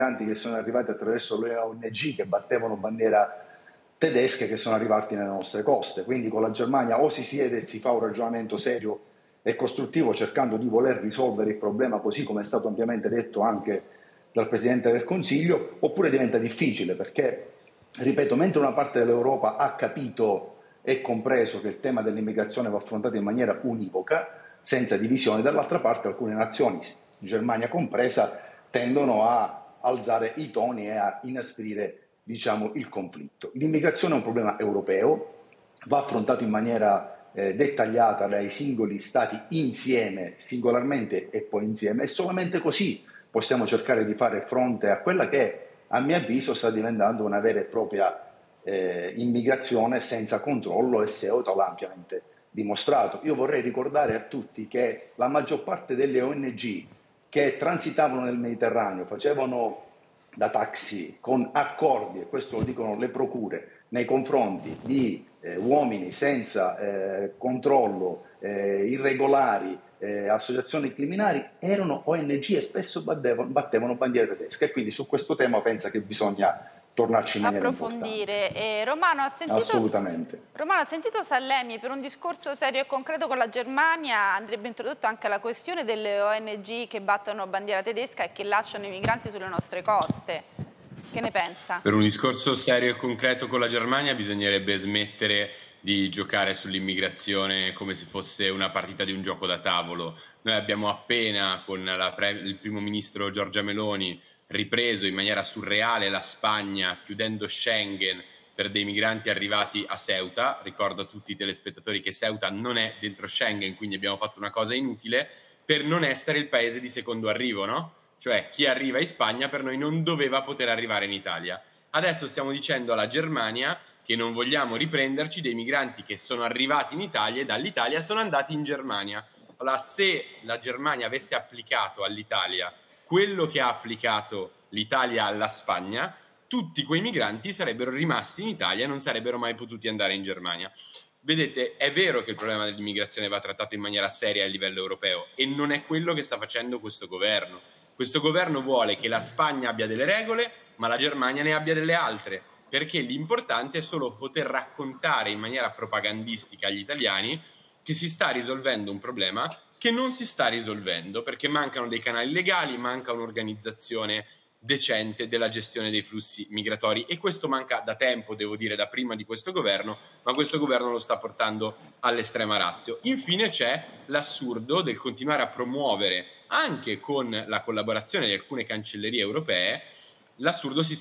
migranti che sono arrivati attraverso le ONG che battevano bandiera tedesche che sono arrivati nelle nostre coste. Quindi con la Germania o si siede e si fa un ragionamento serio e costruttivo cercando di voler risolvere il problema così come è stato ampiamente detto anche dal Presidente del Consiglio, oppure diventa difficile perché, ripeto, mentre una parte dell'Europa ha capito e compreso che il tema dell'immigrazione va affrontato in maniera univoca, senza divisione, dall'altra parte alcune nazioni, Germania compresa, tendono a alzare i toni e a inasprire, diciamo, il conflitto. L'immigrazione è un problema europeo, va affrontato in maniera dettagliata dai singoli stati insieme, singolarmente e poi insieme, e solamente così possiamo cercare di fare fronte a quella che, a mio avviso, sta diventando una vera e propria immigrazione senza controllo, e Ceuta l'ha ampiamente dimostrato. Io vorrei ricordare a tutti che la maggior parte delle ONG che transitavano nel Mediterraneo facevano da taxi con accordi, e questo lo dicono le procure, nei confronti di uomini senza controllo, irregolari, associazioni criminali, erano ONG e spesso battevano bandiere tedesche, e quindi su questo tema pensa che bisogna tornarci in maniera importante. Approfondire. Romano, Assolutamente. Ha sentito Salemi, per un discorso serio e concreto con la Germania andrebbe introdotto anche la questione delle ONG che battono bandiera tedesca e che lasciano i migranti sulle nostre coste. Che ne pensa? Per un discorso serio e concreto con la Germania bisognerebbe smettere di giocare sull'immigrazione come se fosse una partita di un gioco da tavolo. Noi abbiamo appena, con il primo ministro Giorgia Meloni, ripreso in maniera surreale la Spagna, chiudendo Schengen per dei migranti arrivati a Ceuta. Ricordo a tutti i telespettatori che Ceuta non è dentro Schengen, quindi abbiamo fatto una cosa inutile per non essere il paese di secondo arrivo, no? Cioè chi arriva in Spagna per noi non doveva poter arrivare in Italia. Adesso stiamo dicendo alla Germania che non vogliamo riprenderci dei migranti che sono arrivati in Italia e dall'Italia sono andati in Germania. Allora, se la Germania avesse applicato all'Italia quello che ha applicato l'Italia alla Spagna, tutti quei migranti sarebbero rimasti in Italia e non sarebbero mai potuti andare in Germania. Vedete, è vero che il problema dell'immigrazione va trattato in maniera seria a livello europeo e non è quello che sta facendo questo governo. Questo governo vuole che la Spagna abbia delle regole, ma la Germania ne abbia delle altre, perché l'importante è solo poter raccontare in maniera propagandistica agli italiani che si sta risolvendo un problema che non si sta risolvendo, perché mancano dei canali legali, manca un'organizzazione decente della gestione dei flussi migratori, e questo manca da tempo, devo dire, da prima di questo governo, ma questo governo lo sta portando all'estrema ratio. Infine c'è l'assurdo del continuare a promuovere, anche con la collaborazione di alcune cancellerie europee, l'assurdo